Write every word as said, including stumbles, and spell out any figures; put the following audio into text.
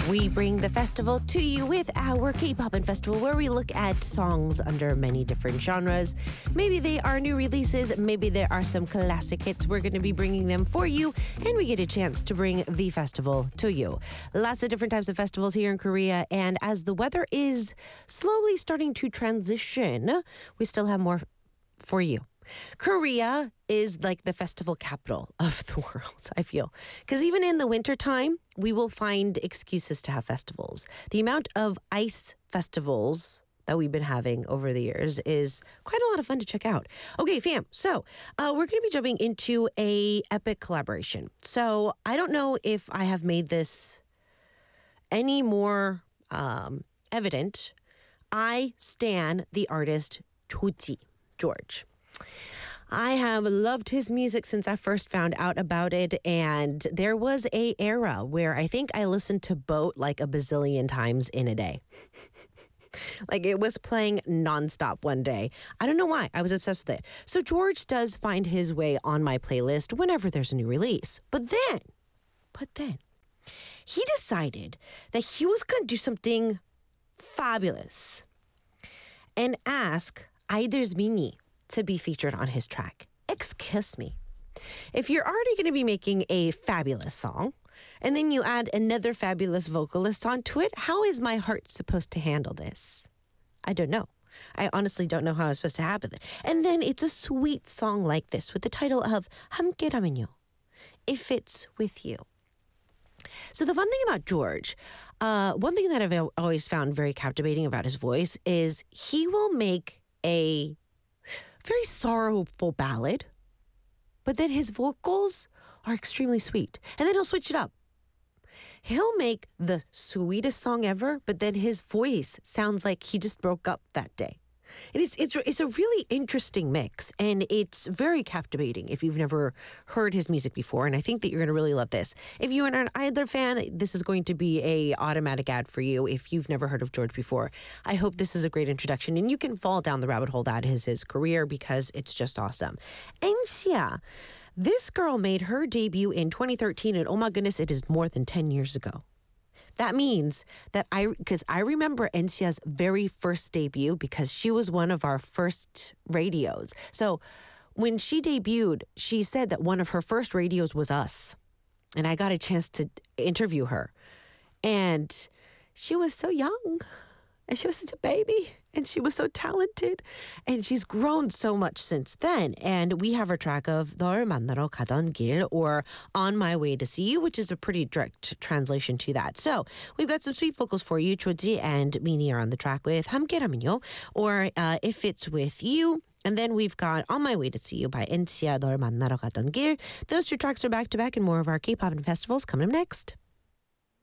We bring the festival to you with our K-Poppin' Festival, where we look at songs under many different genres. Maybe they are new releases, maybe there are some classic hits. We're going to be bringing them for you, and we get a chance to bring the festival to you. Lots of different types of festivals here in Korea, and as the weather is slowly starting to transition, we still have more for you. Korea is like the festival capital of the world, I feel. Because even in the wintertime, we will find excuses to have festivals. The amount of ice festivals that we've been having over the years is quite a lot of fun to check out. Okay, fam, so uh, we're going to be jumping into a epic collaboration. So I don't know if I have made this any more um, evident. I stan the artist Joji, George. I have loved his music since I first found out about it, and there was a era where I think I listened to Boat like a bazillion times in a day. Like it was playing nonstop one day. I don't know why. I was obsessed with it. So George does find his way on my playlist whenever there's a new release. But then, but then, he decided that he was going to do something fabulous and ask Idol's Mini to be featured on his track. Excuse me. If you're already going to be making a fabulous song, and then you add another fabulous vocalist onto it, how is my heart supposed to handle this? I don't know. I honestly don't know how I'm supposed to happen. And then it's a sweet song like this with the title of 함께라면요. It fits with you. So the fun thing about George, uh, one thing that I've always found very captivating about his voice is he will make a very sorrowful ballad, but then his vocals are extremely sweet. And then he'll switch it up. He'll make the sweetest song ever, but then his voice sounds like he just broke up that day. It is, it's, it's a really interesting mix, and it's very captivating if you've never heard his music before, and I think that you're going to really love this. If you are an Idol fan, this is going to be a automatic ad for you if you've never heard of George before. I hope this is a great introduction, and you can fall down the rabbit hole that is his career because it's just awesome. Ensia. This girl made her debut in twenty thirteen, and oh my goodness, it is more than ten years ago. That means that I, because I remember Ensia's very first debut because she was one of our first radios. So when she debuted, she said that one of her first radios was us. And I got a chance to interview her. And she was so young. And she was such a baby. And she was so talented. And she's grown so much since then. And we have her track of 널 만나러 가던 길, or On My Way to See You, which is a pretty direct translation to that. So we've got some sweet vocals for you. Joji and Mini are on the track with 함께라면요, or uh, If It's With You. And then we've got On My Way to See You by Ensia, 널 만나러 가던 길. Those two tracks are back to back, and more of our K-Pop and festivals coming up next.